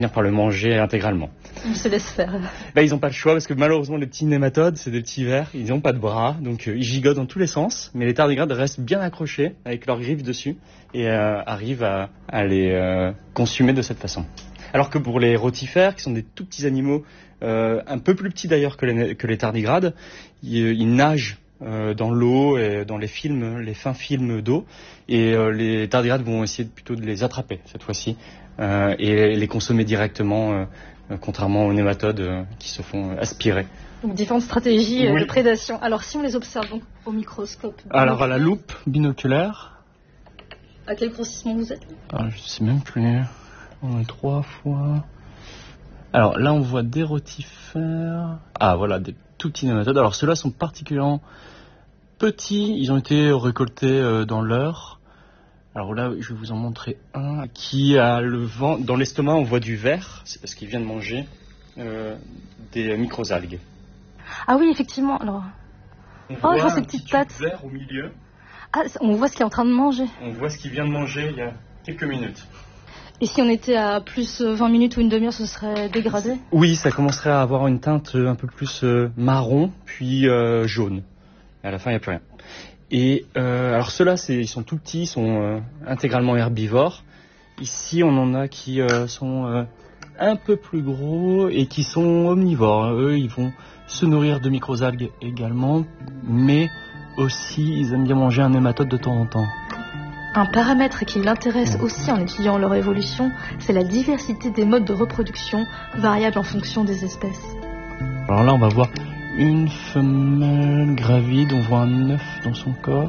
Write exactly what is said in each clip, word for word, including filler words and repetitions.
finir par le manger intégralement. Ils se laissent faire. Ben, ils n'ont pas le choix parce que malheureusement les petits nématodes, c'est des petits vers, ils n'ont pas de bras, donc euh, ils gigotent dans tous les sens, mais les tardigrades restent bien accrochés avec leurs griffes dessus et euh, arrivent à, à les euh, consumer de cette façon. Alors que pour les rotifères, qui sont des tout petits animaux, euh, un peu plus petits d'ailleurs que les, que les tardigrades, ils, ils nagent euh, dans l'eau et dans les films, les fins films d'eau, et euh, les tardigrades vont essayer plutôt de les attraper cette fois-ci euh, et les consommer directement. Euh, contrairement aux nématodes euh, qui se font aspirer. Donc différentes stratégies euh, oui. de prédation. Alors si on les observe donc, au microscope. Alors à la loupe binoculaire. À quel grossissement vous êtes? Alors, je sais même plus. On a trois fois. Alors là on voit des rotifères. Ah voilà, des tout petits nématodes. Alors ceux-là sont particulièrement petits. Ils ont été récoltés euh, dans l'heure. Alors là, je vais vous en montrer un qui a le vent. Dans l'estomac, on voit du vert. C'est parce qu'il vient de manger euh, des microalgues. Ah oui, effectivement. Alors, on oh, voit je vois ces un petites petit pattes. tube vert au milieu. Ah, on voit ce qu'il est en train de manger. On voit ce qu'il vient de manger il y a quelques minutes. Et si on était à plus vingt minutes ou une demi-heure, ce serait dégradé? Oui, ça commencerait à avoir une teinte un peu plus euh, marron, puis euh, jaune. Et à la fin, il n'y a plus rien. Et euh, alors ceux-là, c'est, ils sont tout petits, ils sont euh, intégralement herbivores. Ici, on en a qui euh, sont euh, un peu plus gros et qui sont omnivores. Eux, ils vont se nourrir de microalgues également, mais aussi, ils aiment bien manger un nématode de temps en temps. Un paramètre qui l'intéresse aussi en étudiant leur évolution, c'est la diversité des modes de reproduction, variable en fonction des espèces. Alors là, on va voir une femelle gravide, on voit un œuf dans son corps.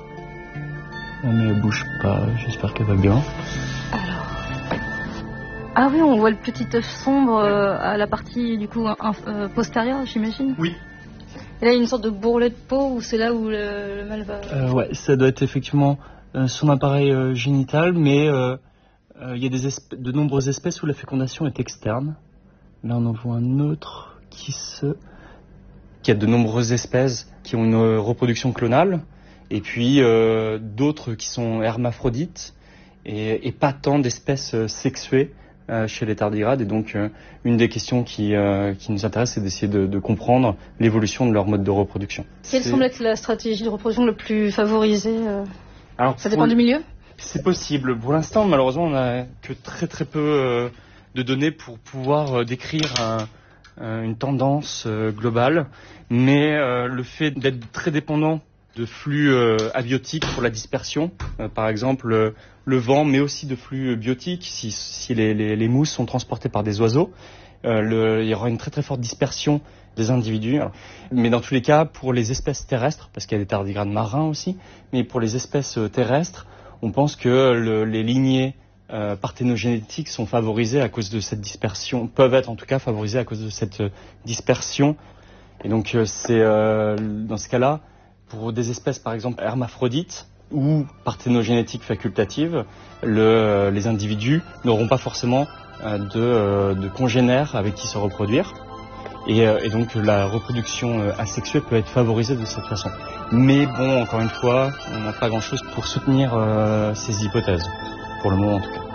Mais elle bouge pas, j'espère qu'elle va bien. Alors... Ah oui, on voit le petit œuf sombre euh, à la partie du coup un, euh, postérieure, j'imagine. Oui. Et là, il y a une sorte de bourrelet de peau, où c'est là où le, le mâle va... Euh, ouais, ça doit être effectivement euh, son appareil euh, génital, mais il euh, euh, y a des espèces, de nombreuses espèces où la fécondation est externe. Là, on en voit un autre qui se... Il y a de nombreuses espèces qui ont une reproduction clonale, et puis euh, d'autres qui sont hermaphrodites, et, et pas tant d'espèces sexuées euh, chez les tardigrades. Et donc, euh, une des questions qui, euh, qui nous intéresse, c'est d'essayer de, de comprendre l'évolution de leur mode de reproduction. Quelle c'est... semble être la stratégie de reproduction le plus favorisée euh... Alors, ça dépend du milieu? C'est possible. Pour l'instant, malheureusement, on n'a que très très peu euh, de données pour pouvoir euh, décrire un... une tendance euh, globale, mais euh, le fait d'être très dépendant de flux euh, abiotiques pour la dispersion, euh, par exemple euh, le vent, mais aussi de flux biotiques, si, si les, les, les mousses sont transportées par des oiseaux, euh, le, il y aura une très très forte dispersion des individus. Alors, mais dans tous les cas, pour les espèces terrestres, parce qu'il y a des tardigrades marins aussi, mais pour les espèces terrestres, on pense que le, les lignées Euh, parthénogénétiques sont favorisées à cause de cette dispersion, peuvent être en tout cas favorisées à cause de cette euh, dispersion. Et donc euh, c'est euh, dans ce cas-là, pour des espèces par exemple hermaphrodites ou parthénogénétiques facultatives, le, euh, les individus n'auront pas forcément euh, de, euh, de congénères avec qui se reproduire. Et, euh, et donc la reproduction euh, asexuée peut être favorisée de cette façon. Mais bon, encore une fois, on n'a pas grand-chose pour soutenir euh, ces hypothèses. Pour le moment en tout cas.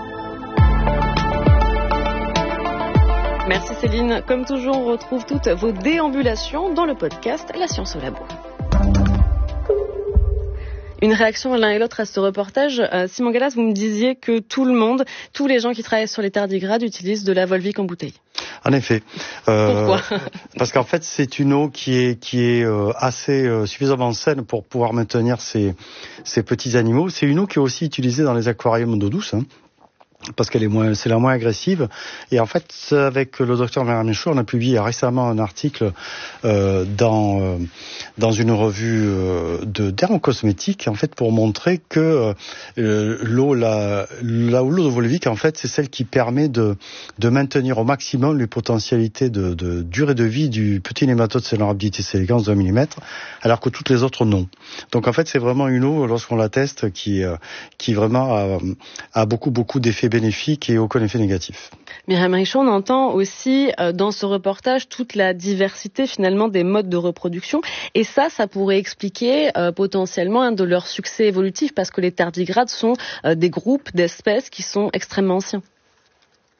Merci Céline. Comme toujours, on retrouve toutes vos déambulations dans le podcast La Science au Labo. Une réaction l'un et l'autre à ce reportage. Euh, Simon Gallas, vous me disiez que tout le monde, tous les gens qui travaillent sur les tardigrades utilisent de la Volvic en bouteille. En effet. Euh, Pourquoi? Parce qu'en fait, c'est une eau qui est qui est euh, assez euh, suffisamment saine pour pouvoir maintenir ces ces petits animaux. C'est une eau qui est aussi utilisée dans les aquariums d'eau douce. Hein. Parce qu'elle est moins, c'est la moins agressive. Et en fait, avec le docteur Myriam Michaud, on a publié récemment un article euh, dans euh, dans une revue euh, de dermocosmétique, en fait, pour montrer que euh, l'eau, la, la l'eau de Volvic, en fait, c'est celle qui permet de de maintenir au maximum les potentialités de, de durée de vie du petit nématode Coelurabditis elegans d'un millimètre, alors que toutes les autres non. Donc en fait, c'est vraiment une eau, lorsqu'on la teste, qui euh, qui vraiment a, a beaucoup beaucoup d'effets bénéfique et aucun effet négatif. Myriam Richaud, on entend aussi euh, dans ce reportage toute la diversité finalement des modes de reproduction, et ça, ça pourrait expliquer euh, potentiellement un de leur succès évolutif, parce que les tardigrades sont euh, des groupes d'espèces qui sont extrêmement anciens.